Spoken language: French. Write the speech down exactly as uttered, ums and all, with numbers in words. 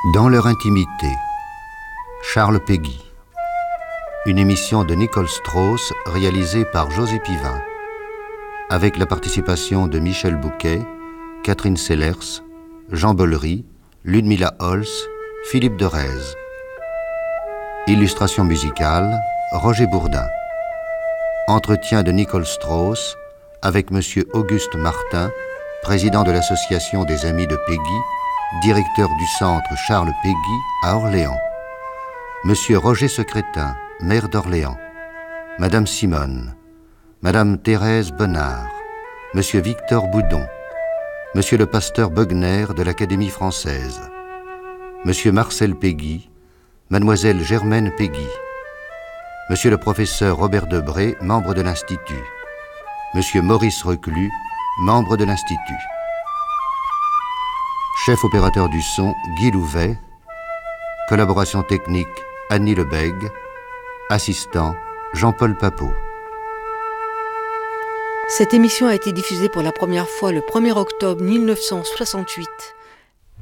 Dans leur intimité, Charles Péguy. Une émission de Nicole Strauss réalisée par José Pivin, avec la participation de Michel Bouquet, Catherine Sellers, Jean Bollery, Ludmilla Holz, Philippe Derez. Illustration musicale, Roger Bourdin. Entretien de Nicole Strauss avec Monsieur Auguste Martin, président de l'Association des Amis de Péguy, directeur du centre Charles Péguy à Orléans. Monsieur Roger Secrétin, maire d'Orléans. Madame Simone. Madame Thérèse Bonnard. Monsieur Victor Boudon. Monsieur le pasteur Bogner de l'Académie française. Monsieur Marcel Péguy. Mademoiselle Germaine Péguy. Monsieur le professeur Robert Debré, membre de l'Institut. Monsieur Maurice Reclus, membre de l'Institut. Chef opérateur du son, Guy Louvet. Collaboration technique, Annie Lebègue. Assistant, Jean-Paul Papot. Cette émission a été diffusée pour la première fois le premier octobre mille neuf cent soixante-huit.